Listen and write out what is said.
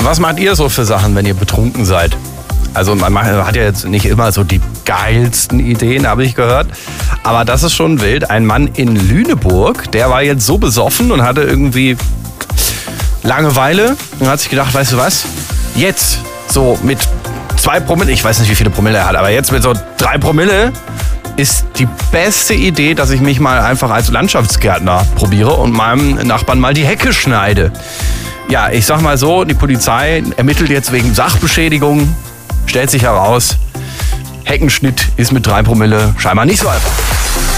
Was macht ihr so für Sachen, wenn ihr betrunken seid? Also man hat ja jetzt nicht immer so die geilsten Ideen, habe ich gehört. Aber das ist schon wild. Ein Mann in Lüneburg, der war jetzt so besoffen und hatte irgendwie Langeweile und hat sich gedacht, weißt du was, jetzt so mit 2 Promille, ich weiß nicht, wie viele Promille er hat, aber jetzt mit so 3 Promille ist die beste Idee, dass ich mich mal einfach als Landschaftsgärtner probiere und meinem Nachbarn mal die Hecke schneide. Ja, ich sag mal so, die Polizei ermittelt jetzt wegen Sachbeschädigung. Stellt sich heraus, Heckenschnitt ist mit 3 Promille scheinbar nicht so einfach.